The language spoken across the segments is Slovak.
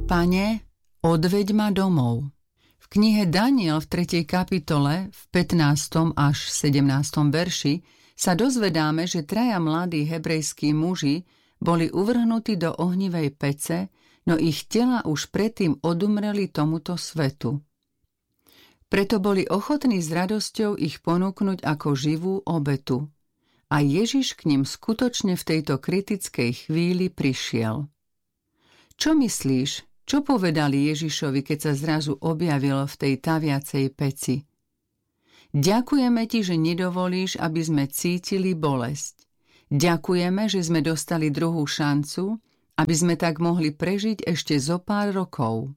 Pane, odveď ma domov. V knihe Daniel v 3. kapitole v 15. až 17. verši sa dozvedáme, že 3 mladí hebrejskí muži boli uvrhnutí do ohnivej pece, no ich tela už predtým odumreli tomuto svetu. Preto boli ochotní s radosťou ich ponúknuť ako živú obetu. A Ježiš k nim skutočne v tejto kritickej chvíli prišiel. Čo myslíš, čo povedali Ježišovi, keď sa zrazu objavil v tej taviacej peci? Ďakujeme ti, že nedovolíš, aby sme cítili bolesť. Ďakujeme, že sme dostali druhú šancu, aby sme tak mohli prežiť ešte zo pár rokov.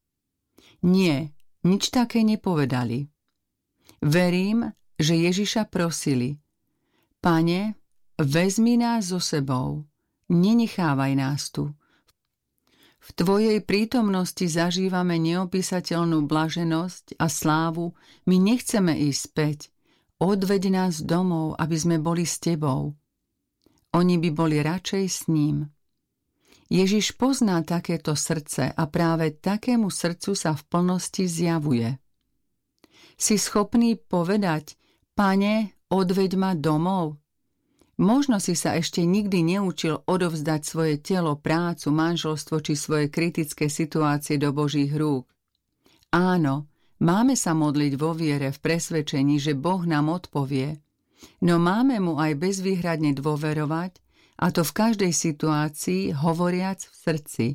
Nie, nič také nepovedali. Verím, že Ježiša prosili: Pane, vezmi nás so sebou, nenechávaj nás tu. V Tvojej prítomnosti zažívame neopísateľnú blaženosť a slávu, my nechceme ísť späť. Odveď nás domov, aby sme boli s Tebou. Oni by boli radšej s ním. Ježiš pozná takéto srdce a práve takému srdcu sa v plnosti zjavuje. Si schopný povedať: Pane, odveď ma domov? Možno si sa ešte nikdy neučil odovzdať svoje telo, prácu, manželstvo či svoje kritické situácie do Božích rúk. Áno, máme sa modliť vo viere v presvedčení, že Boh nám odpovie, no máme mu aj bezvýhradne dôverovať, a to v každej situácii hovoriac v srdci: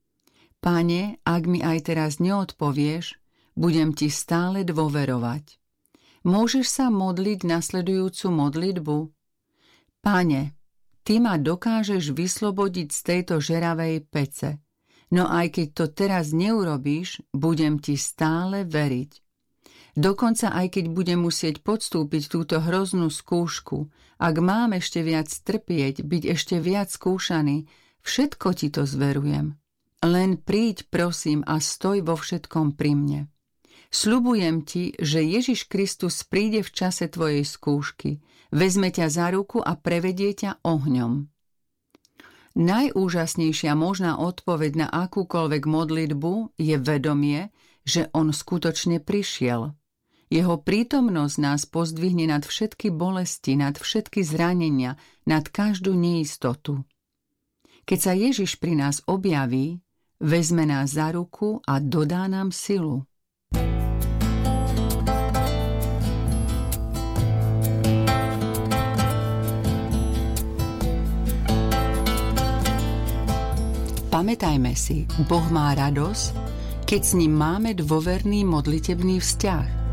Pane, ak mi aj teraz neodpovieš, budem ti stále dôverovať. Môžeš sa modliť nasledujúcu modlitbu: Pane, Ty ma dokážeš vyslobodiť z tejto žeravej pece, no aj keď to teraz neurobíš, budem Ti stále veriť. Dokonca aj keď budem musieť podstúpiť túto hroznú skúšku, ak mám ešte viac trpieť, byť ešte viac skúšaný, všetko Ti to zverujem. Len príď, prosím, a stoj vo všetkom pri mne. Sľubujem ti, že Ježiš Kristus príde v čase tvojej skúšky, vezme ťa za ruku a prevedie ťa ohňom. Najúžasnejšia možná odpoveď na akúkoľvek modlitbu je vedomie, že on skutočne prišiel. Jeho prítomnosť nás pozdvihne nad všetky bolesti, nad všetky zranenia, nad každú neistotu. Keď sa Ježiš pri nás objaví, vezme nás za ruku a dodá nám silu. Pamätajme si, Boh má radosť, keď s ním máme dôverný modlitebný vzťah.